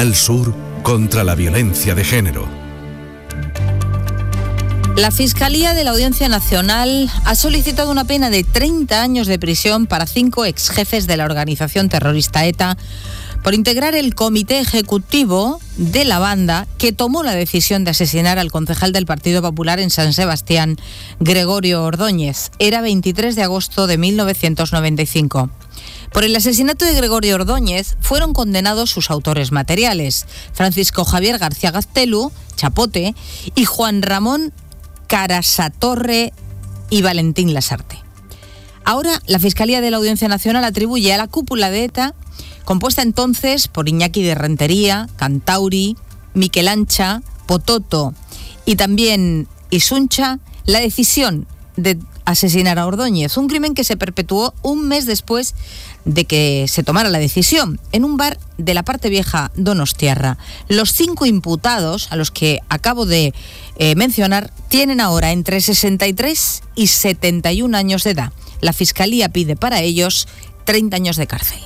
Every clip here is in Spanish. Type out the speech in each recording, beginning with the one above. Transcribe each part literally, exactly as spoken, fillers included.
Canal Sur contra la violencia de género. La Fiscalía de la Audiencia Nacional ha solicitado una pena de treinta años de prisión para cinco exjefes de la organización terrorista ETA por integrar el comité ejecutivo de la banda que tomó la decisión de asesinar al concejal del Partido Popular en San Sebastián, Gregorio Ordóñez. Era veintitrés de agosto de mil novecientos noventa y cinco. Por el asesinato de Gregorio Ordóñez fueron condenados sus autores materiales, Francisco Javier García Gaztelu, Chapote, y Juan Ramón Carasatorre y Valentín Lasarte. Ahora, la Fiscalía de la Audiencia Nacional atribuye a la cúpula de ETA, compuesta entonces por Iñaki de Rentería, Cantauri, Miquel Ancha, Pototo y también Isuncha, la decisión de asesinar a Ordóñez, un crimen que se perpetuó un mes después de que se tomara la decisión, en un bar de la parte vieja donostiarra. Los cinco imputados, a los que acabo de eh, mencionar, tienen ahora entre sesenta y tres y setenta y un años de edad. La Fiscalía pide para ellos treinta años de cárcel.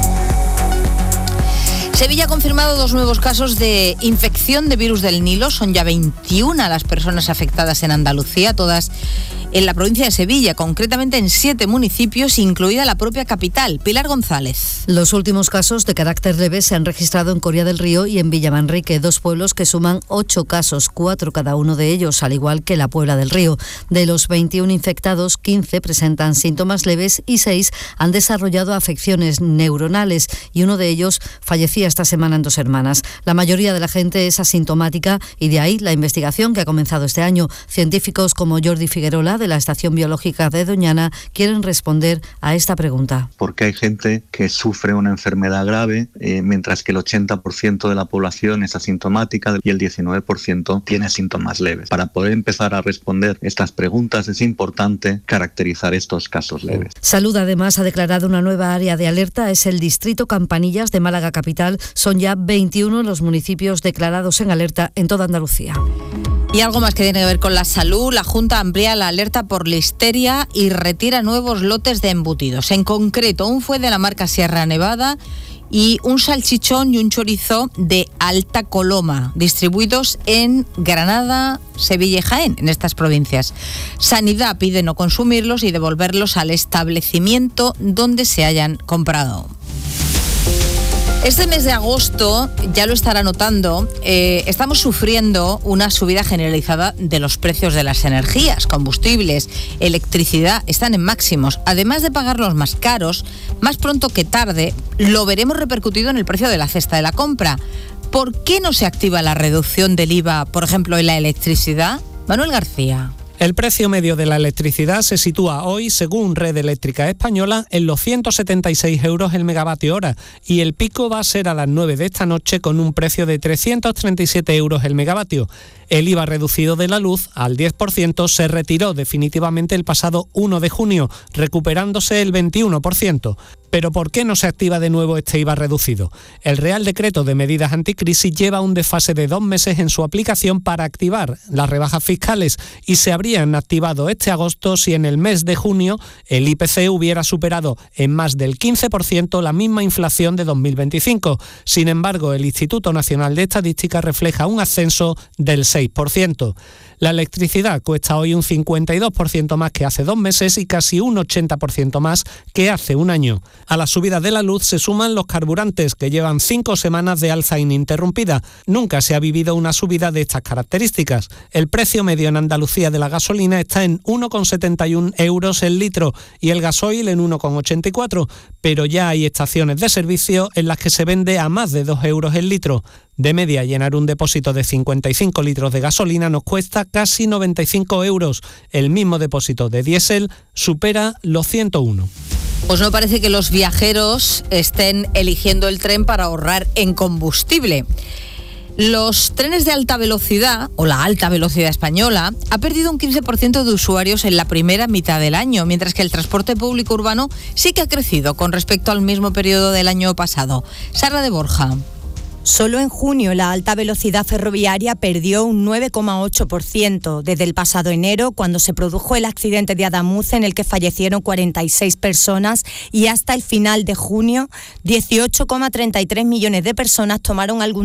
Sevilla ha confirmado dos nuevos casos de infección de virus del Nilo. Son ya veintiuna las personas afectadas en Andalucía, todas en la provincia de Sevilla, concretamente en siete municipios, incluida la propia capital. Pilar González. Los últimos casos de carácter leve se han registrado en Coria del Río y en Villamanrique, dos pueblos que suman ocho casos, cuatro cada uno de ellos, al igual que la Puebla del Río. De los veintiún infectados, quince presentan síntomas leves y seis han desarrollado afecciones neuronales y uno de ellos fallecía esta semana en Dos Hermanas. La mayoría de la gente es asintomática y de ahí la investigación que ha comenzado este año. Científicos como Jordi Figuerola, de la Estación Biológica de Doñana, quieren responder a esta pregunta. Porque hay gente que sufre una enfermedad grave, eh, mientras que el ochenta por ciento de la población es asintomática y el diecinueve por ciento tiene síntomas leves. Para poder empezar a responder estas preguntas es importante caracterizar estos casos leves. Salud además ha declarado una nueva área de alerta, es el distrito Campanillas de Málaga capital. Son ya veintiuno los municipios declarados en alerta en toda Andalucía. Y algo más que tiene que ver con la salud, la Junta amplía la alerta por listeria y retira nuevos lotes de embutidos. En concreto, un fue de la marca Sierra Nevada y un salchichón y un chorizo de Alta Coloma, distribuidos en Granada, Sevilla y Jaén, en estas provincias. Sanidad pide no consumirlos y devolverlos al establecimiento donde se hayan comprado. Este mes de agosto, ya lo estará notando, eh, estamos sufriendo una subida generalizada de los precios de las energías, combustibles, electricidad, están en máximos. Además de pagarlos más caros, más pronto que tarde, lo veremos repercutido en el precio de la cesta de la compra. ¿Por qué no se activa la reducción del I V A, por ejemplo, en la electricidad? Manuel García. El precio medio de la electricidad se sitúa hoy, según Red Eléctrica Española, en los ciento setenta y seis euros el megavatio hora y el pico va a ser a las nueve de esta noche con un precio de trescientos treinta y siete euros el megavatio. El I V A reducido de la luz al diez por ciento se retiró definitivamente el pasado uno de junio, recuperándose el veintiuno por ciento. ¿Pero por qué no se activa de nuevo este I V A reducido? El Real Decreto de Medidas Anticrisis lleva un desfase de dos meses en su aplicación para activar las rebajas fiscales y se habrían activado este agosto si en el mes de junio el I P C hubiera superado en más del quince por ciento la misma inflación de dos mil veinticinco. Sin embargo, el Instituto Nacional de Estadística refleja un ascenso del seis por ciento. La electricidad cuesta hoy un cincuenta y dos por ciento más que hace dos meses y casi un ochenta por ciento más que hace un año. A la subida de la luz se suman los carburantes, que llevan cinco semanas de alza ininterrumpida. Nunca se ha vivido una subida de estas características. El precio medio en Andalucía de la gasolina está en uno coma setenta y uno euros el litro y el gasoil en uno coma ochenta y cuatro, pero ya hay estaciones de servicio en las que se vende a más de dos euros el litro. De media, llenar un depósito de cincuenta y cinco litros de gasolina nos cuesta casi noventa y cinco euros. El mismo depósito de diésel supera los ciento uno. Pues no parece que los viajeros estén eligiendo el tren para ahorrar en combustible. Los trenes de alta velocidad, o la alta velocidad española, ha perdido un quince por ciento de usuarios en la primera mitad del año, mientras que el transporte público urbano sí que ha crecido con respecto al mismo periodo del año pasado. Sara de Borja. Solo en junio la alta velocidad ferroviaria perdió un nueve coma ocho por ciento desde el pasado enero, cuando se produjo el accidente de Adamuz en el que fallecieron cuarenta y seis personas, y hasta el final de junio dieciocho coma treinta y tres millones de personas tomaron algún